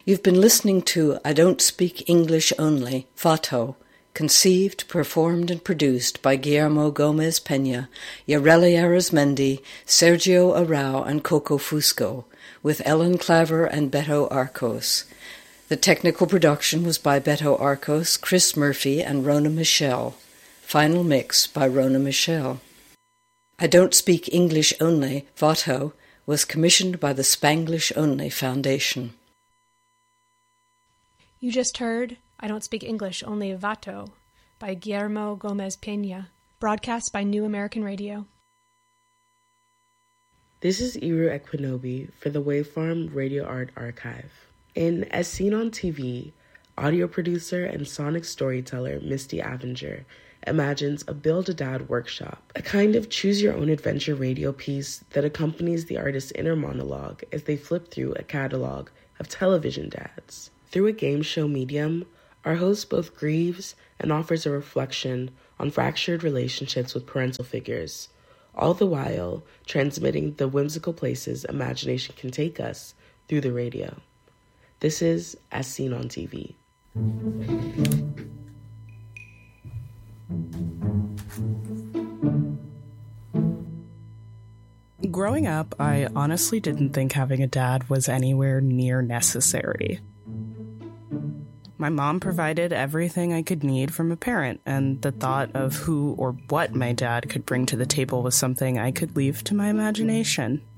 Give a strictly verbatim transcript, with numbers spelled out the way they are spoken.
You've been listening to I Don't Speak English Only, Vato, conceived, performed and produced by Guillermo Gomez Peña, Yareli Arizmendi, Sergio Arau and Coco Fusco, with Ellen Claver and Beto Arcos. The technical production was by Beto Arcos, Chris Murphy and Rona Michelle. Final mix by Rona Michelle. I Don't Speak English Only, Vato, was commissioned by the Spanglish Only Foundation. You just heard I Don't Speak English Only, Vato by Guillermo Gomez Peña, broadcast by New American Radio. This is Iru Ekwinobi for the Waveform Radio Art Archive. In As Seen on T V, audio producer and sonic storyteller Misty Avenger imagines a Build-A-Dad workshop, a kind of choose-your-own-adventure radio piece that accompanies the artist's inner monologue as they flip through a catalog of television dads. Through a game show medium, our host both grieves and offers a reflection on fractured relationships with parental figures, all the while transmitting the whimsical places imagination can take us through the radio. This is As Seen on T V. Growing up, I honestly didn't think having a dad was anywhere near necessary. My mom provided everything I could need from a parent, and the thought of who or what my dad could bring to the table was something I could leave to my imagination.